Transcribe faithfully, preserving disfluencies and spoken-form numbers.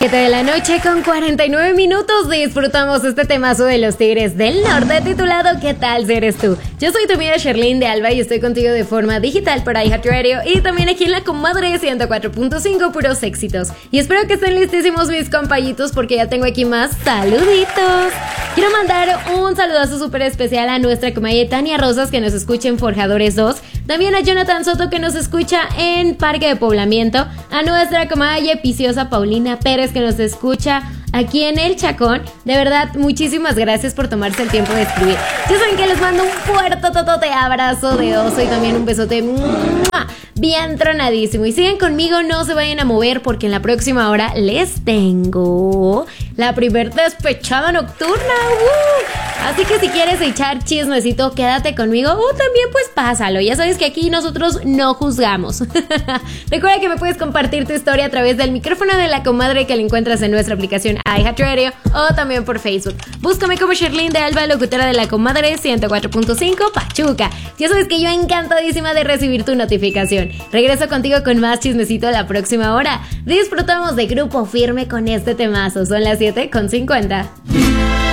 siete de la noche con cuarenta y nueve minutos disfrutamos este temazo de los Tigres del Norte titulado ¿Qué tal si eres tú? Yo soy tu amiga Sherlyn de Alba y estoy contigo de forma digital por iHeartRadio y también aquí en la comadre ciento cuatro punto cinco, puros éxitos. Y espero que estén listísimos mis compañitos porque ya tengo aquí más saluditos. Quiero mandar un saludazo súper especial a nuestra comadre Tania Rosas que nos escucha en Forjadores dos, también a Jonathan Soto que nos escucha en Parque de Poblamiento, a nuestra comadre Piciosa Paulina Pérez que nos escucha aquí en El Chacón. De verdad, muchísimas gracias por tomarse el tiempo de escribir. Ya saben que les mando un fuerte totote abrazo de oso y también un besote ¡mua! Bien tronadísimo. Y siguen conmigo, no se vayan a mover porque en la próxima hora les tengo la primer despechada nocturna. ¡Uh! Así que si quieres echar chismecito, quédate conmigo o también pues pásalo. Ya sabes que aquí nosotros no juzgamos. Recuerda que me puedes compartir tu historia a través del micrófono de la comadre que la encuentras en nuestra aplicación iHeartRadio o también por Facebook. Búscame como Sherlyn de Alba, locutora de la comadre ciento cuatro punto cinco Pachuca. Ya sabes que yo encantadísima de recibir tu notificación. Regreso contigo con más chismecito la próxima hora. Disfrutamos de Grupo Firme con este temazo. Son las siete con cincuenta.